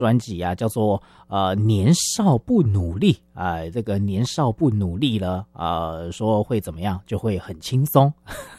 专辑啊，叫做年少不努力啊、这个年少不努力了说会怎么样，就会很轻松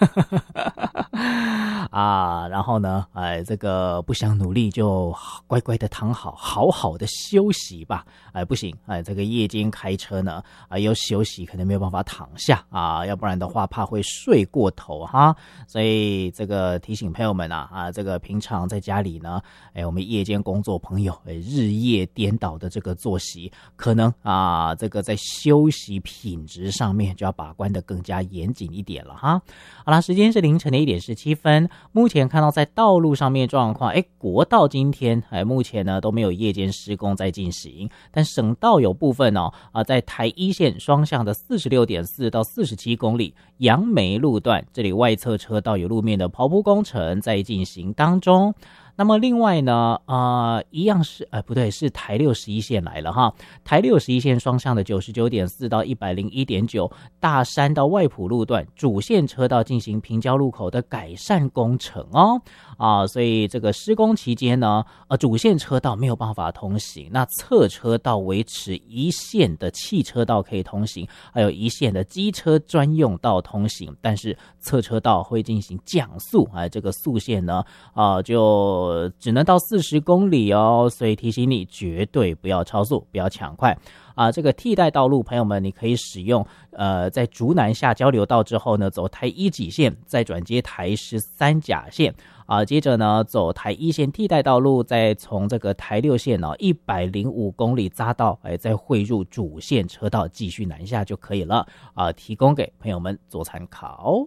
啊，然后呢这个不想努力就乖乖的躺好，好好的休息吧。不行这个夜间开车呢要休息可能没有办法躺下啊，要不然的话怕会睡过头哈。所以这个提醒朋友们这个平常在家里呢我们夜间工作朋友日夜颠倒的这个作息，可能这个在休息品质上面就要把关的更加严谨一点了哈。好啦，时间是凌晨的1点17分，目前看到在道路上面状况，国道今天目前呢都没有夜间施工在进行，但省道有部分在台一线双向的 46.4 到47公里杨梅路段，这里外侧车道有路面的刨铺工程在进行当中。那么另外呢一样是不对，是台61线来了哈，台61线双向的 99.4 到 101.9 大山到外埔路段主线车道进行平交路口的改善工程所以这个施工期间呢主线车道没有办法通行，那侧车道维持一线的汽车道可以通行，还有一线的机车专用道通行，但是侧车道会进行降速这个速限呢就只能到40公里所以提醒你绝对不要超速，不要抢快这个替代道路朋友们你可以使用在竹南下交流道之后呢走台一己线，再转接台13甲线接着呢走台一线替代道路，再从这个台6线105公里匝道再汇入主线车道继续南下就可以了提供给朋友们做参考。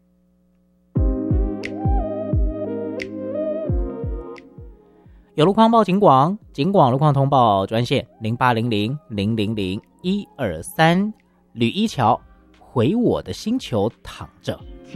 有路况报警广路况通报专线0800000123，吕一桥回我的星球躺着。